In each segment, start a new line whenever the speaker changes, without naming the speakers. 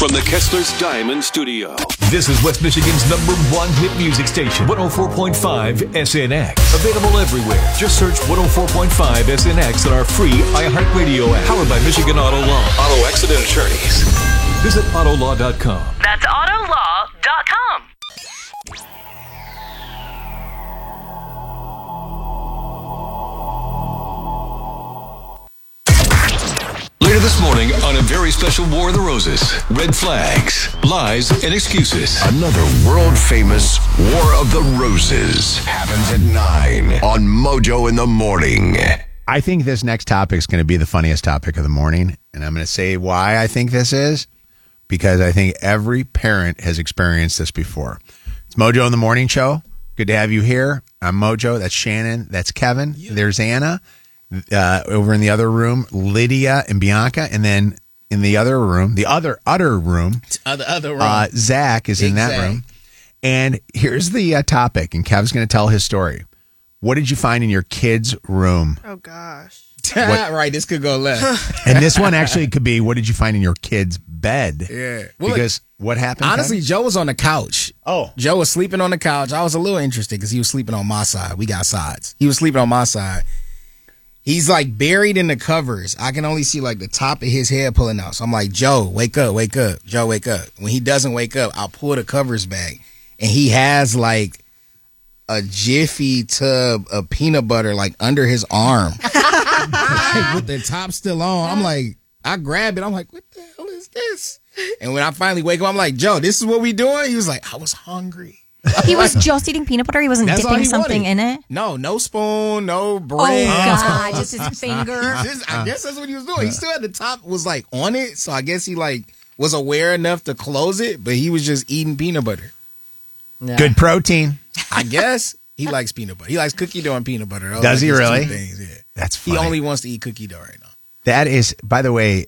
from the Kessler's Diamond Studio.
This is West Michigan's #1 hit music station, 104.5 SNX. Available everywhere. Just search 104.5 SNX on our free iHeartRadio app. Powered by Michigan Auto Law.
Auto Accident Attorneys.
Visit autolaw.com.
That's autolaw.com.
Later this morning on a very special War of the Roses. Red flags, lies, and excuses.
Another world-famous War of the Roses happens at 9 on Mojo in the Morning.
I think this next topic is going to be the funniest topic of the morning, and I'm going to say why I think this is, because I think every parent has experienced this before. It's Mojo in the Morning Show. Good to have you here. I'm Mojo. That's Shannon. That's Kevin. There's Anna. Over in the other room, Lydia and Bianca, and then in the other room, the other room, Zach is in that room. And here's the topic, and Kev's going to tell his story. What did you find in your kid's room?
Oh, gosh.
Right, this could go left.
And this one actually could be, what did you find in your kid's bed?
Yeah.
Well, because what happened?
Honestly,
Kev?
Joe was on the couch.
Oh.
Joe was sleeping on the couch. I was a little interested because he was sleeping on my side. We got sides. He was sleeping on my side. He's like buried in the covers. I can only see like the top of his head pulling out. So I'm like, Joe, wake up, wake up. Joe, wake up. When he doesn't wake up, I'll pull the covers back. And he has like a Jiffy tub of peanut butter like under his arm. Like, with the top still on. I'm like, I grab it. I'm like, what the hell is this? And when I finally wake up, I'm like, Joe, this is what we doing? He was like, I was hungry.
He was just eating peanut butter? He wasn't
That's all
dipping
he
something
wanted.
in it?
No spoon, no
Oh,
bread.
God, just his finger.
I guess that's what he was doing. He still had the top was like on it, so I guess he like was aware enough to close it, but he was just eating peanut butter.
Yeah.
Good protein.
I guess he likes peanut butter. He likes cookie dough and peanut butter. Those
Does
are
he
his two
really?
things, yeah.
That's funny.
He only wants to eat cookie dough right now.
That is, by the way,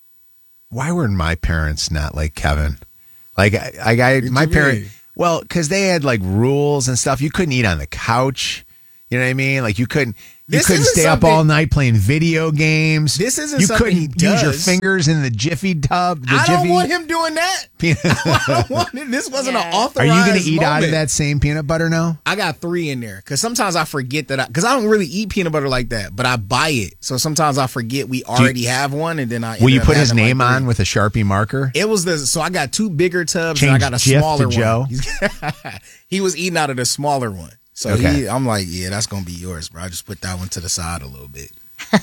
why were my parents not like Kevin? Like, my parents, well, because they had like rules and stuff. You couldn't eat on the couch. You know what I mean? Like, you couldn't stay up all night playing video games.
This isn't
you
something he
couldn't use your
does.
fingers in the Jiffy tub.
I don't want him doing that. I don't want him. This wasn't an authorized
Are you going to eat out of
moment.
that same peanut butter now?
I got 3 in there because sometimes I forget that because I don't really eat peanut butter like that, but I buy it. So sometimes I forget we already have one, and then I
Will you
end up
put his
having
name
like 3.
on with a Sharpie marker?
It was so I got 2 bigger tubs
Change
and I got a
Jif
smaller
to Joe.
one. He was eating out of the smaller one. So
Okay.
I'm like, yeah, that's gonna be yours, bro. I just put that one to the side a little bit.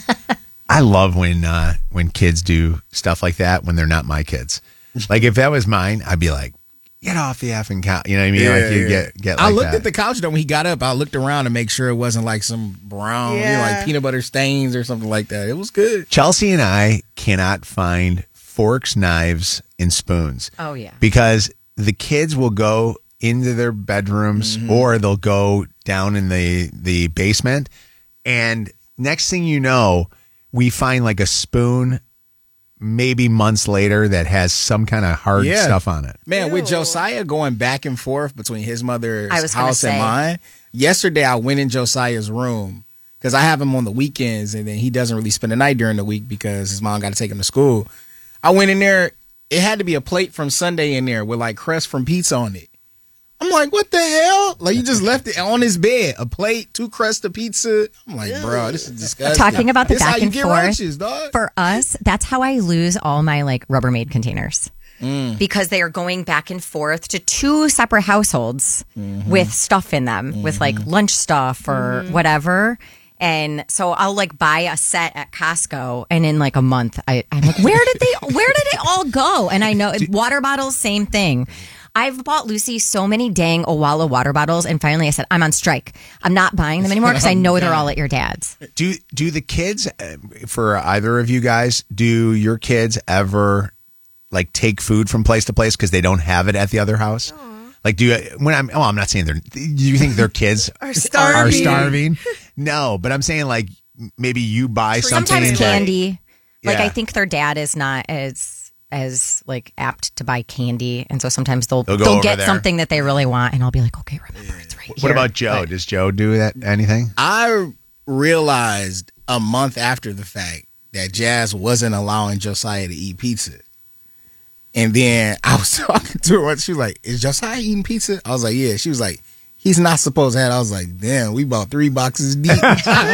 I love when kids do stuff like that when they're not my kids. Like if that was mine, I'd be like, get off the effing couch. You know what I mean? Like you get like
I looked
that.
at the couch though when he got up. I looked around to make sure it wasn't like some brown, like peanut butter stains or something like that. It was good.
Chelsea and I cannot find forks, knives, and spoons.
Oh, yeah.
Because the kids will go into their bedrooms or they'll go down in the basement. And next thing you know, we find like a spoon maybe months later that has some kind of hard stuff on it.
Man, with Josiah going back and forth between his mother's
I was gonna
house and
say.
mine, yesterday I went in Josiah's room because I have him on the weekends and then he doesn't really spend the night during the week because his mom got to take him to school. I went in there. It had to be a plate from Sunday in there with like crust from pizza on it. I'm like, what the hell? Like, you just left it on his bed. A plate, 2 crusts of pizza. I'm like, bro, this is disgusting.
Talking about the
This how
back
you
and
get
forth.
righteous, dog.
For us, that's how I lose all my like Rubbermaid containers. Because they are going back and forth to 2 separate households with stuff in them, with like lunch stuff or whatever. And so I'll like buy a set at Costco, and in like a month, I'm like, where did they all go? And I know water bottles, same thing. I've bought Lucy so many dang Owala water bottles, and finally I said, I'm on strike. I'm not buying them anymore because I know they're all at your dad's.
Do the kids, for either of you guys, do your kids ever like take food from place to place because they don't have it at the other house? Like, I'm not saying do you think their kids
Are starving.
No, but I'm saying like maybe you buy something.
Sometimes candy. Like
Yeah.
I think their dad is not as like apt to buy candy, and so sometimes they'll
go over
get
there.
something that they really want, and I'll be like, okay, remember it's right here.
What about Joe? Does Joe do that? Anything?
I realized a month after the fact that Jazz wasn't allowing Josiah to eat pizza. And then I was talking to her. She was like, "Is Josiah eating pizza?" I was like, "Yeah." She was like, "He's not supposed to have." I was like, "Damn, we bought 3 boxes deep."
But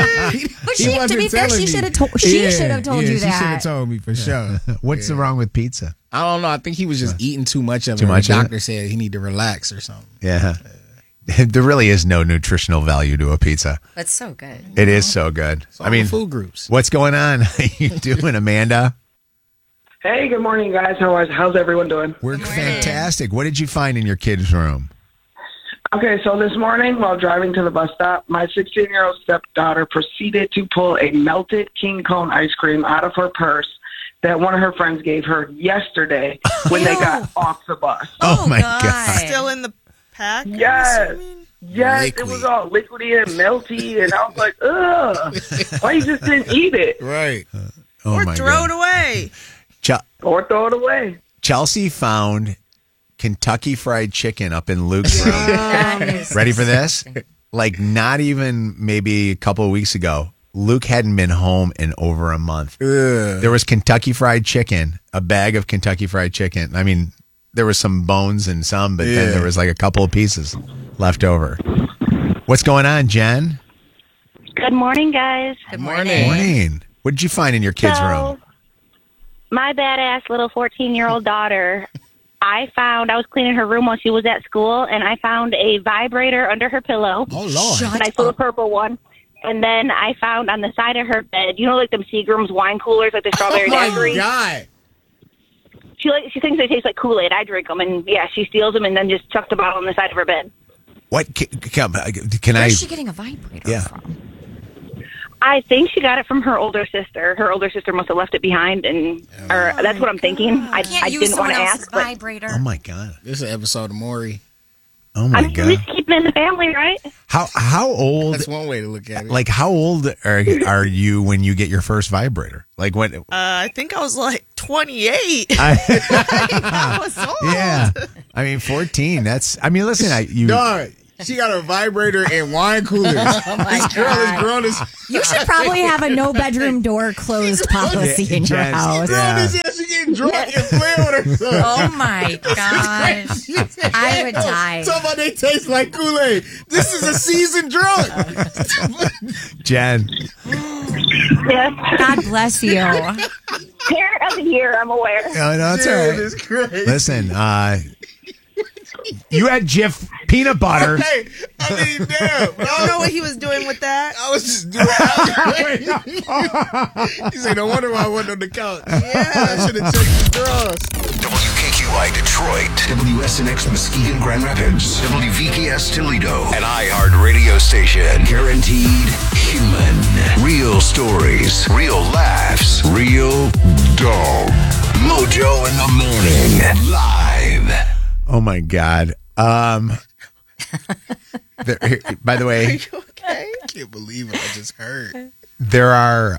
to be fair, she should have told. She should have told you
She should
that.
have told me for sure.
What's wrong with pizza?
I don't know. I think he was just eating too much of it.
Too much
The
of it?
doctor said he need to relax or something.
Yeah. There really is no nutritional value to a pizza.
That's so good.
It is so good.
All the food groups.
What's going on? How you doing, Amanda?
Hey, good morning, guys. How's everyone doing?
We're fantastic. What did you find in your kids' room?
Okay, so this morning while driving to the bus stop, my 16-year-old stepdaughter proceeded to pull a melted king cone ice cream out of her purse that one of her friends gave her yesterday when they got off the bus.
Oh my God.
Still in the pack?
Yes. Yes, it was all liquidy and melty, and I was like, ugh, why you just didn't eat it?
Right.
Oh
Or
my
throw
God.
it away.
Or throw it away.
Chelsea found Kentucky Fried Chicken up in Luke's room. Ready for this? Like not even maybe a couple of weeks ago, Luke hadn't been home in over a month. There was Kentucky Fried Chicken, a bag of Kentucky Fried Chicken. I mean, there was some bones and some, but then there was like a couple of pieces left over. What's going on, Jen?
Good morning, guys.
Good morning.
Morning. What did you find in your kids' room?
My badass little 14-year-old daughter, I was cleaning her room while she was at school, and I found a vibrator under her pillow.
Oh, Lord.
A nice little purple one. And then I found on the side of her bed, like them Seagram's wine coolers, like the strawberry daiquiri.
Oh, my God.
She thinks they taste like Kool-Aid. I drink them, and yeah, she steals them and then just chucks the bottle on the side of her bed.
What can I?
Where's she getting a vibrator from?
I think she got it from her older sister. Her older sister must have left it behind, or that's what I'm thinking. I didn't want to ask, but
vibrator.
Oh my God!
This is an episode of Maury.
Oh my
I'm
God!
just keeping it in the family, right?
How old?
That's one way to look at it.
Like how old are you when you get your first vibrator? Like when?
I think I was like 28.
I
was old.
Yeah, I mean 14. That's. I mean, listen,
Dog, she got a vibrator and wine coolers. This girl is grown as.
You should probably have a no bedroom door closed policy in your
Jen,
house.
Grown as hell. She getting drunk and playing with herself.
Oh my gosh. I would die.
Somebody tastes like Kool-Aid. This is a seasoned drunk.
Jen.
Yes.
God bless you.
Parent of the year, I'm aware.
No, that's all right.
It's crazy.
Listen, you had Jif peanut butter.
Hey, I mean, damn.
I don't know what he was doing with that.
I was just doing He said, no wonder why I wasn't on the couch. Yeah, I should have checked the drawers.
WKQI Detroit, WSNX Muskegon Grand Rapids, WVKS Toledo, an iHeart radio station. Guaranteed human. Real stories, real laughs, real dog. Mojo in the morning. Live.
Oh my God. By the way,
Okay. I can't believe what I just heard.
there are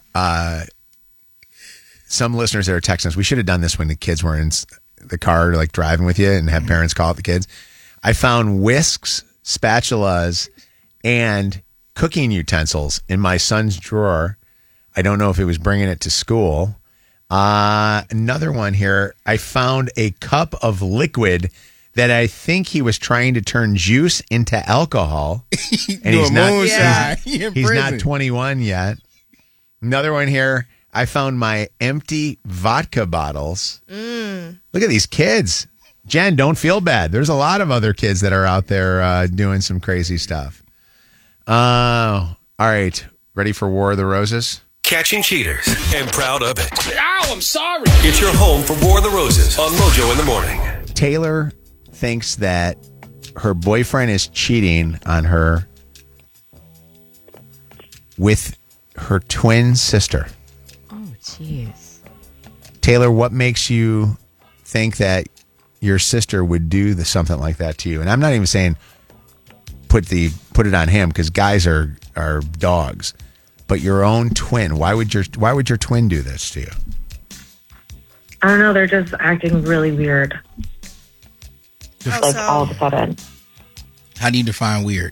some listeners that are texting us. We should have done this when the kids were in the car, like driving with you, and have parents call out the kids. I found whisks, spatulas, and cooking utensils in my son's drawer. I don't know if he was bringing it to school. Another one here. I found a cup of liquid that I think he was trying to turn juice into alcohol. And he's not, he's not 21 yet. Another one here. I found my empty vodka bottles. Look at these kids. Jen, don't feel bad. There's a lot of other kids that are out there doing some crazy stuff. All right. Ready for War of the Roses?
Catching cheaters and proud of it. Ow, I'm sorry. It's your home for War of the Roses on Mojo in the Morning.
Taylor thinks that her boyfriend is cheating on her with her twin sister.
Oh, jeez.
Taylor, what makes you think that your sister would do something like that to you? And I'm not even saying put it on him, because guys are dogs. But your own twin, why would your twin do this to you?
I don't know. They're just acting really weird. Like all of a sudden.
How do you define weird?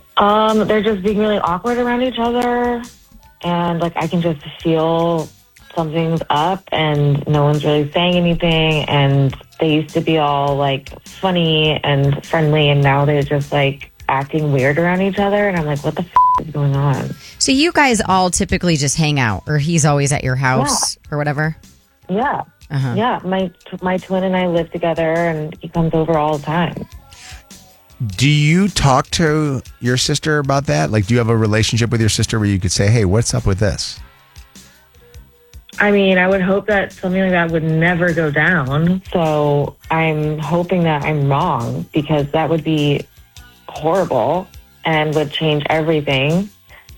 They're just being really awkward around each other, and like I can just feel something's up and no one's really saying anything. And they used to be all like funny and friendly, and now they're just like acting weird around each other. And I'm like, what the is going on?
So you guys all typically just hang out, or he's always at your house or whatever?
Yeah. Yeah. My twin and I live together, and he comes over all the time.
Do you talk to your sister about that? Like, do you have a relationship with your sister where you could say, hey, what's up with this?
I mean, I would hope that something like that would never go down. So I'm hoping that I'm wrong, because that would be horrible and would change everything.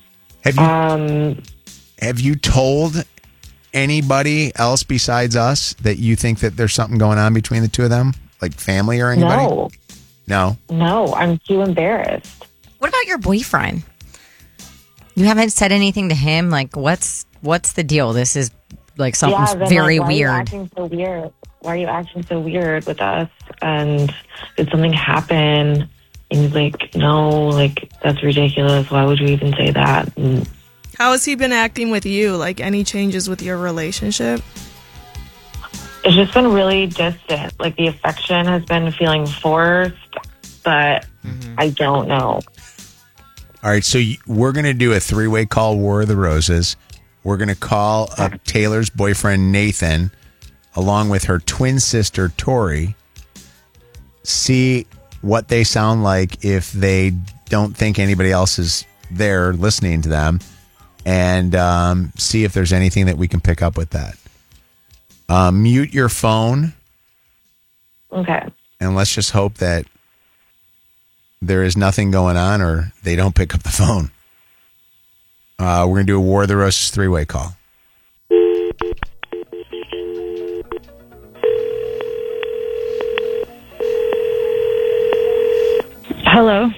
Have you told anybody else besides us that you think that there's something going on between the two of them? Like family or anybody? No,
I'm too embarrassed.
What about your boyfriend? You haven't said anything to him? Like, what's the deal? This is like something's very weird.
Why are you acting so weird? Why are you acting so weird with us? And did something happen? And he's like, no, like, that's ridiculous. Why would you even say that? And
how has he been acting with you? Like, any changes with your relationship?
it's just been really distant. Like, the affection has been feeling forced, but I don't know.
All right, so we're going to do a three-way call War of the Roses. We're going to call up Taylor's boyfriend, Nathan, along with her twin sister, Tori, see what they sound like if they don't think anybody else is there listening to them, and see if there's anything that we can pick up with that. Mute your phone.
Okay.
And let's just hope that there is nothing going on or they don't pick up the phone. We're going to do a War of the Roses three-way call.
Hello.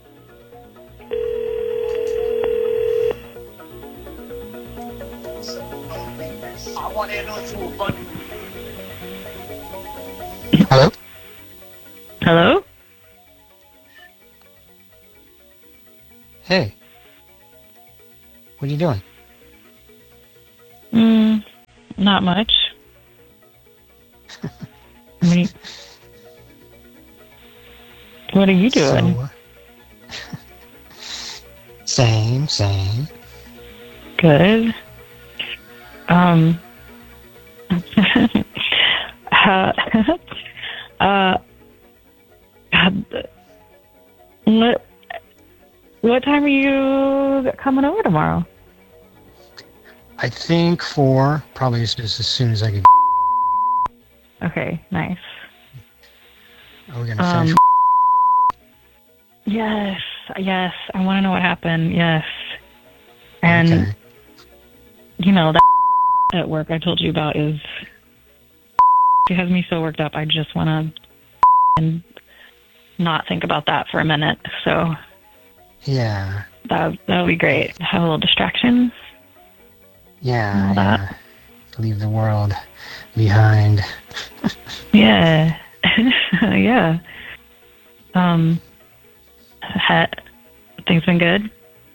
Hello?
Hello?
Hey. What are you doing?
Not much. I mean, what are you doing?
Same.
Good. What time are you coming over tomorrow?
I think 4, probably just as soon as I can.
Okay, nice.
Are we going to finish?
Yes. I want to know what happened. Yes. And,
Okay.
you know, that at work I told you about is... It has me so worked up. I just want to not think about that for a minute. So...
Yeah.
That would be great. Have a little distraction.
Yeah. Leave the world behind.
Yeah. Yeah. Things been good?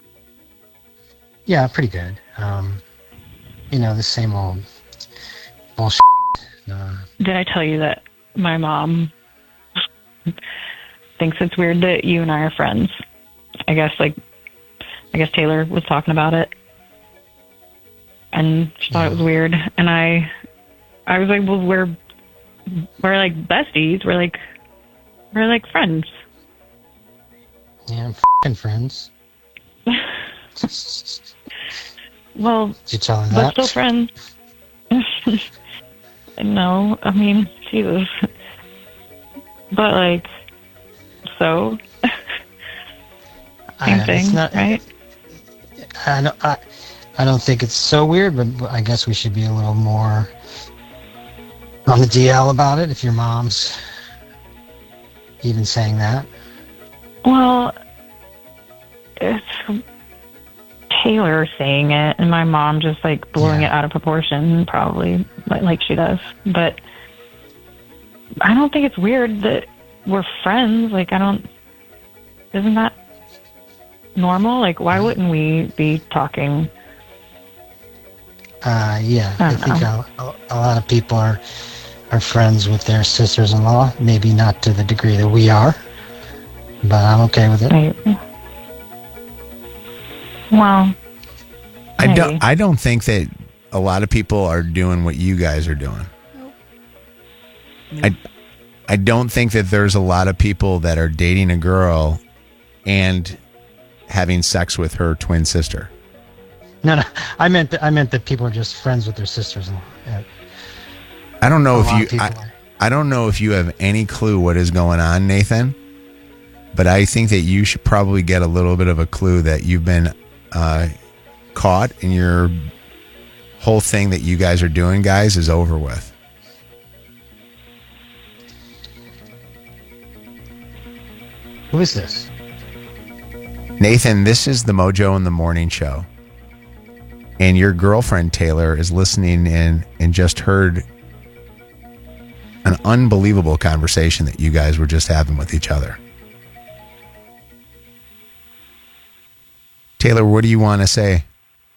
Yeah, pretty good. The same old bullshit.
Did I tell you that my mom thinks it's weird that you and I are friends? I guess Taylor was talking about it, and she thought it was weird. And I was like, well, we're like besties. We're like friends.
Yeah, I'm f***ing friends.
Well,
did you tell her
but
that?
still friends. No, I mean, Jesus. But so. Same thing, right?
I don't think it's so weird, but I guess we should be a little more on the DL about it if your mom's even saying that.
Well, it's Taylor saying it, and my mom just blowing it out of proportion, probably like she does. But I don't think it's weird that we're friends. Isn't that normal? Why wouldn't we be talking?
Yeah, I think a lot of people are friends with their sisters-in-law. Maybe not to the degree that we are, but I'm okay with it.
Right. Well,
I don't think that a lot of people are doing what you guys are doing. I don't think that there's a lot of people that are dating a girl and having sex with her twin sister.
No, I meant that people are just friends with their sisters-in-law. Yeah.
I don't know I don't know if you have any clue what is going on, Nathan, but I think that you should probably get a little bit of a clue that you've been caught and your whole thing that you guys are doing, guys, is over with.
Who is this?
Nathan, this is the Mojo in the Morning Show. And your girlfriend, Taylor, is listening in and just heard an unbelievable conversation that you guys were just having with each other. Taylor, what do you want to say?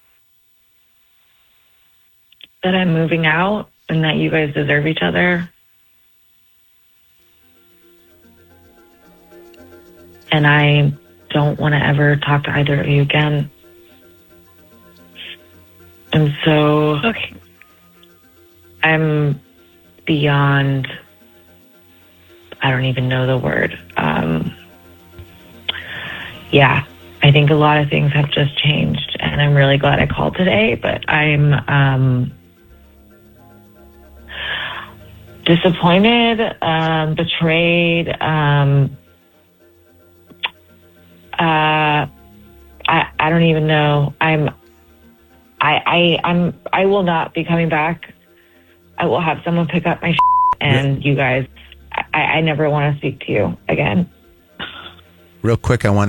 That I'm moving out and that you guys deserve each other. And I don't want to ever talk to either of you again. And so I'm beyond, I don't even know the word. Yeah, I think a lot of things have just changed, and I'm really glad I called today, but I'm disappointed, betrayed. I don't even know. I will not be coming back. I will have someone pick up my shit, and you guys, I never want to speak to you again.
Real quick, Taylor,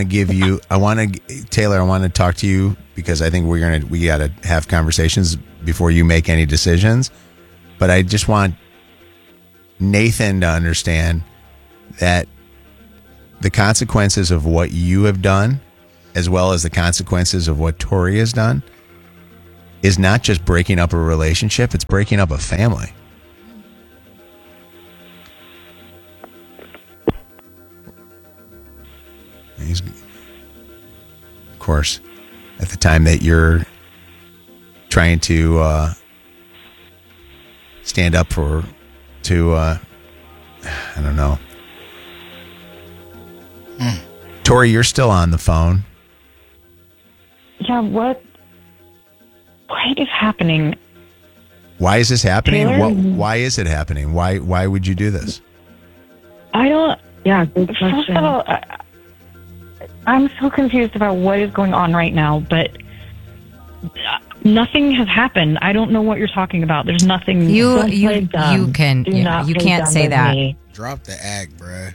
I want to talk to you because I think we got to have conversations before you make any decisions. But I just want Nathan to understand that the consequences of what you have done, as well as the consequences of what Tori has done, is not just breaking up a relationship, it's breaking up a family. Of course, at the time that you're trying to stand up I don't know. Tori, you're still on the phone.
Yeah, what is happening?
Why is this happening?
Taylor?
Why is it happening? Why would you do this?
I don't.
Yeah, good question.
First of all, I'm so confused about what is going on right now, but nothing has happened. I don't know what you're talking about. There's nothing.
You can't say that.
Drop the act, bruh.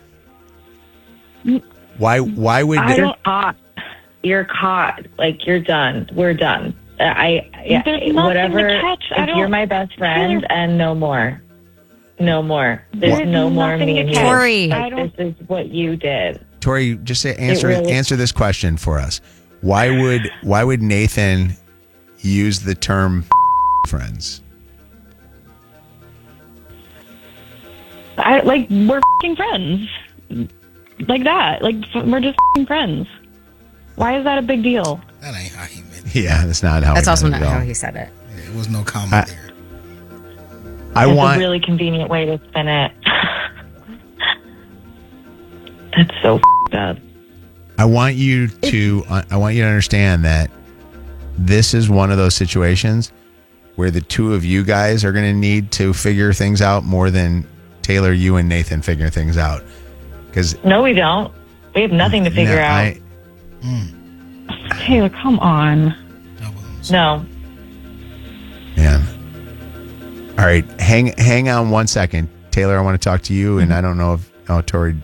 Why would
you're caught? Like, you're done. We're done.
There's nothing
whatever.
to catch.
You're my best friend, and no more. No more. There's no more me and you.
Tori,
this is what you did.
Tori, just answer this question for us. Why would Nathan use the term friends?
We're f***ing friends. Like that. Like, we're just f***ing friends. Why is that a big deal?
That ain't how he meant it.
Yeah, that's not how.
That's also not how he said it.
Yeah, it was no comment there.
It's a really convenient way to spin it. That's so f***ed up.
I want you to understand that this is one of those situations where the two of you guys are going to need to figure things out more than Taylor, you and Nathan figure things out.
No, we don't. We have nothing to figure out.
Taylor, come on.
No.
Man. All right, hang on 1 second. Taylor, I want to talk to you, and I don't know if Tori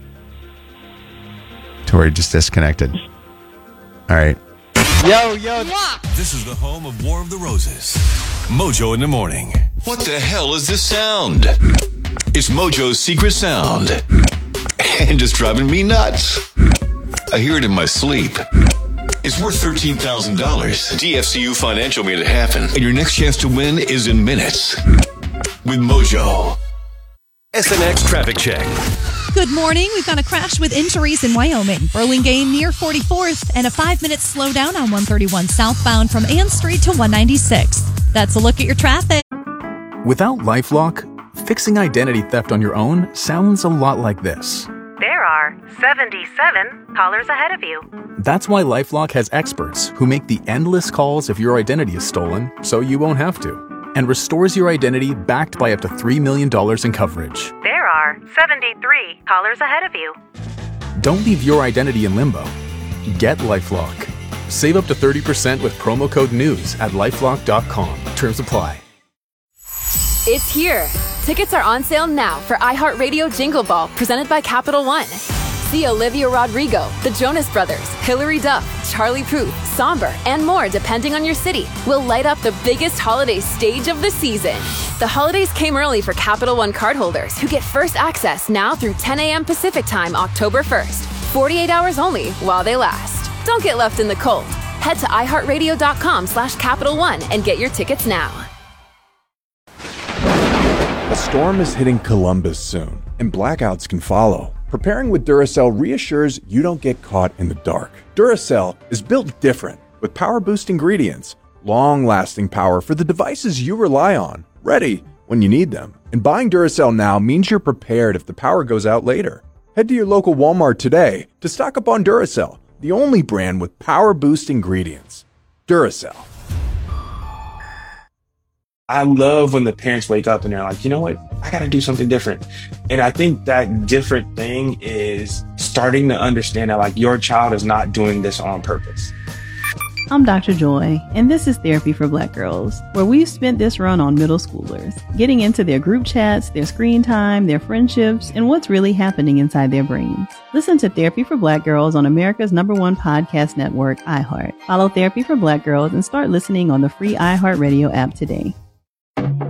just disconnected. All right.
Yo. This is the home of War of the Roses. Mojo in the morning. What the hell is this sound? It's Mojo's secret sound. And it's driving me nuts. I hear it in my sleep. is worth $13,000. DFCU Financial made it happen, and your next chance to win is in minutes. With Mojo.
SNX Traffic Check.
Good morning. We've got a crash with injuries in Wyoming. Burlingame near 44th and a 5-minute slowdown on 131 southbound from Ann Street to 196. That's a look at your traffic.
Without LifeLock, fixing identity theft on your own sounds a lot like this.
There are 77 callers ahead of you.
That's why LifeLock has experts who make the endless calls if your identity is stolen so you won't have to, and restores your identity backed by up to $3 million in coverage.
There are 73 callers ahead of you.
Don't leave your identity in limbo. Get LifeLock. Save up to 30% with promo code NEWS at LifeLock.com. Terms apply.
It's here. Tickets are on sale now for iHeartRadio Jingle Ball, presented by Capital One. See Olivia Rodrigo, the Jonas Brothers, Hilary Duff, Charlie Puth, Somber, and more depending on your city will light up the biggest holiday stage of the season. The holidays came early for Capital One cardholders who get first access now through 10 a.m. Pacific Time, October 1st. 48 hours only while they last. Don't get left in the cold. Head to iHeartRadio.com/Capital One and get your tickets now.
A storm is hitting Columbus soon, and blackouts can follow. Preparing with Duracell reassures you don't get caught in the dark. Duracell is built different, with power-boost ingredients, long-lasting power for the devices you rely on, ready when you need them. And buying Duracell now means you're prepared if the power goes out later. Head to your local Walmart today to stock up on Duracell, the only brand with power-boost ingredients. Duracell.
I love when the parents wake up and they're like, you know what? I got to do something different. And I think that different thing is starting to understand that like your child is not doing this on purpose.
I'm Dr. Joy, and this is Therapy for Black Girls, where we've spent this run on middle schoolers, getting into their group chats, their screen time, their friendships, and what's really happening inside their brains. Listen to Therapy for Black Girls on America's #1 podcast network, iHeart. Follow Therapy for Black Girls and start listening on the free iHeartRadio app today.